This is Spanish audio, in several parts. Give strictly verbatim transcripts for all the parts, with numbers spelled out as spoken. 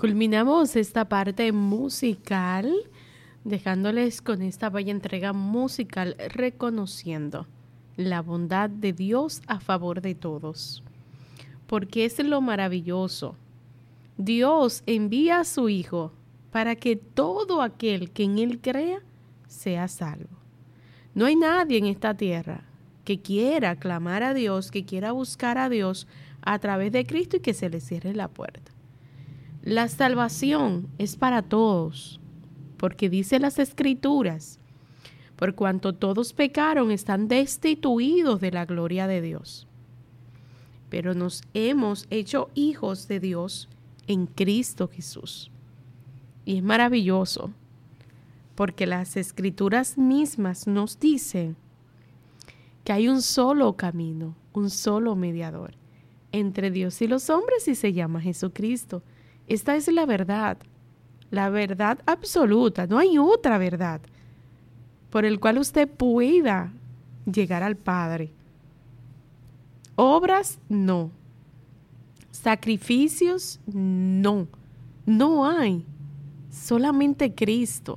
Culminamos esta parte musical dejándoles con esta bella entrega musical reconociendo la bondad de Dios a favor de todos. Porque es lo maravilloso. Dios envía a su Hijo para que todo aquel que en Él crea sea salvo. No hay nadie en esta tierra que quiera clamar a Dios, que quiera buscar a Dios a través de Cristo y que se le cierre la puerta. La salvación es para todos, porque dice las Escrituras, por cuanto todos pecaron, están destituidos de la gloria de Dios. Pero nos hemos hecho hijos de Dios en Cristo Jesús. Y es maravilloso, porque las Escrituras mismas nos dicen que hay un solo camino, un solo mediador entre Dios y los hombres y se llama Jesucristo. Esta es la verdad, la verdad absoluta, no hay otra verdad por el cual usted pueda llegar al Padre. Obras, no. Sacrificios, no. No hay, solamente Cristo.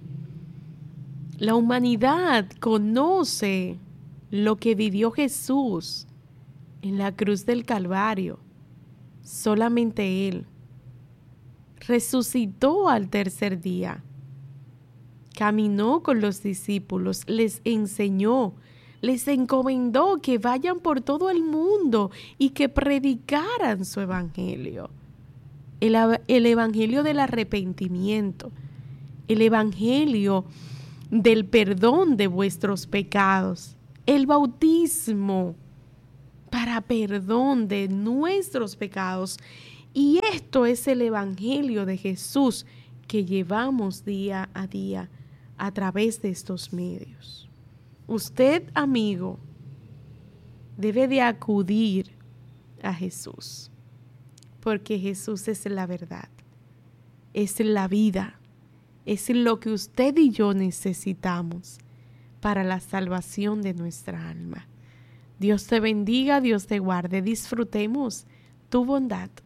La humanidad conoce lo que vivió Jesús en la cruz del Calvario, solamente Él. Resucitó al tercer día, caminó con los discípulos, les enseñó, les encomendó que vayan por todo el mundo y que predicaran su evangelio. El, el evangelio del arrepentimiento, el evangelio del perdón de vuestros pecados, el bautismo para perdón de nuestros pecados. Y esto es el evangelio de Jesús que llevamos día a día a través de estos medios. Usted, amigo, debe de acudir a Jesús, porque Jesús es la verdad, es la vida, es lo que usted y yo necesitamos para la salvación de nuestra alma. Dios te bendiga, Dios te guarde, disfrutemos tu bondad.